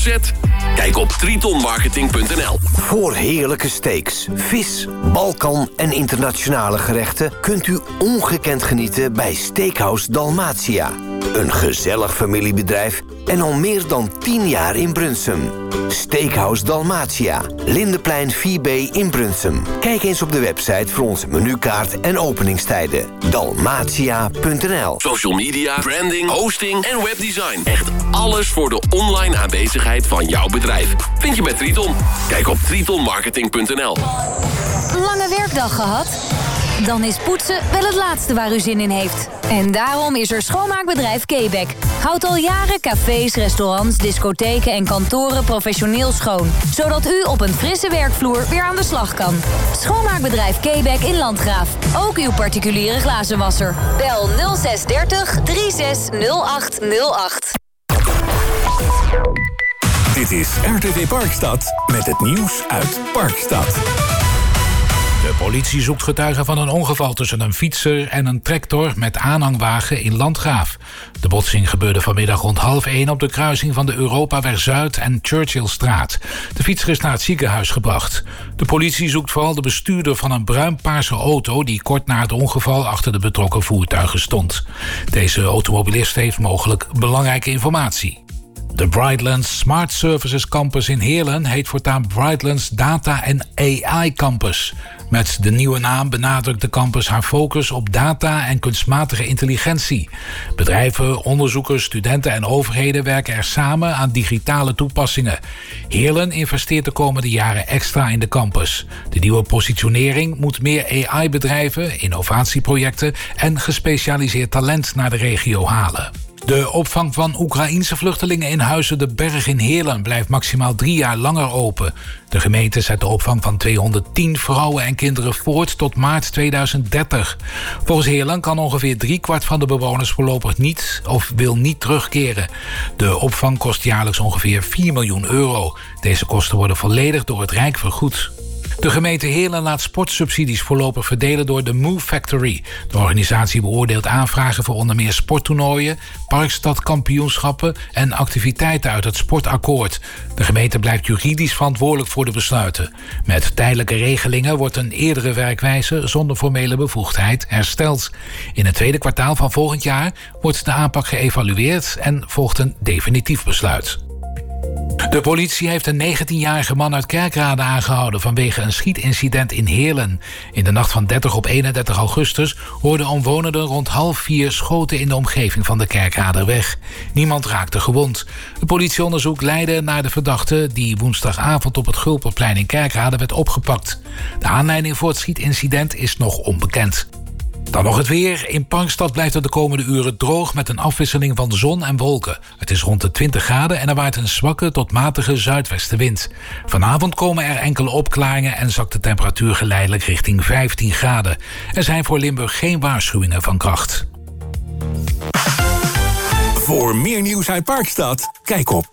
omzet? Kijk op tritonmarketing.nl. Voor heerlijke steaks, vis, Balkan en internationale gerechten kunt u ongekend genieten bij Steakhouse Dalmatia. Een gezellig familiebedrijf en al meer dan 10 jaar in Brunsum. Steakhouse Dalmatia, Lindeplein 4B in Brunsum. Kijk eens op de website voor onze menukaart en openingstijden. Dalmatia.nl. Social media, branding, hosting en webdesign. Echt alles voor de online aanwezigheid van jouw bedrijf. Vind je bij Triton. Kijk op tritonmarketing.nl. Lange werkdag gehad? Dan is poetsen wel het laatste waar u zin in heeft. En daarom is er schoonmaakbedrijf Quebec. Houdt al jaren cafés, restaurants, discotheken en kantoren professioneel schoon. Zodat u op een frisse werkvloer weer aan de slag kan. Schoonmaakbedrijf Quebec in Landgraaf. Ook uw particuliere glazenwasser. Bel 0630 360808. Dit is RTV Parkstad met het nieuws uit Parkstad. De politie zoekt getuigen van een ongeval tussen een fietser en een tractor met aanhangwagen in Landgraaf. De botsing gebeurde vanmiddag rond 12:30 op de kruising van de Europaweg Zuid en Churchillstraat. De fietser is naar het ziekenhuis gebracht. De politie zoekt vooral de bestuurder van een bruin-paarse auto die kort na het ongeval achter de betrokken voertuigen stond. Deze automobilist heeft mogelijk belangrijke informatie. De Brightlands Smart Services Campus in Heerlen heet voortaan Brightlands Data en AI Campus. Met de nieuwe naam benadrukt de campus haar focus op data en kunstmatige intelligentie. Bedrijven, onderzoekers, studenten en overheden werken er samen aan digitale toepassingen. Heerlen investeert de komende jaren extra in de campus. De nieuwe positionering moet meer AI-bedrijven, innovatieprojecten en gespecialiseerd talent naar de regio halen. De opvang van Oekraïense vluchtelingen in Huizen de Berg in Heerlen blijft maximaal 3 jaar langer open. De gemeente zet de opvang van 210 vrouwen en kinderen voort tot maart 2030. Volgens Heerlen kan ongeveer 3/4 van de bewoners voorlopig niet of wil niet terugkeren. De opvang kost jaarlijks ongeveer 4 miljoen euro. Deze kosten worden volledig door het Rijk vergoed. De gemeente Heerlen laat sportsubsidies voorlopig verdelen door de Move Factory. De organisatie beoordeelt aanvragen voor onder meer sporttoernooien, parkstadkampioenschappen en activiteiten uit het sportakkoord. De gemeente blijft juridisch verantwoordelijk voor de besluiten. Met tijdelijke regelingen wordt een eerdere werkwijze zonder formele bevoegdheid hersteld. In het tweede kwartaal van volgend jaar wordt de aanpak geëvalueerd en volgt een definitief besluit. De politie heeft een 19-jarige man uit Kerkrade aangehouden vanwege een schietincident in Heerlen. In de nacht van 30 op 31 augustus hoorden omwonenden rond 3:30 schoten in de omgeving van de Kerkraderweg. Niemand raakte gewond. Het politieonderzoek leidde naar de verdachte die woensdagavond op het Gulperplein in Kerkrade werd opgepakt. De aanleiding voor het schietincident is nog onbekend. Dan nog het weer. In Parkstad blijft het de komende uren droog met een afwisseling van zon en wolken. Het is rond de 20 graden en er waait een zwakke tot matige zuidwestenwind. Vanavond komen er enkele opklaringen en zakt de temperatuur geleidelijk richting 15 graden. Er zijn voor Limburg geen waarschuwingen van kracht. Voor meer nieuws uit Parkstad, kijk op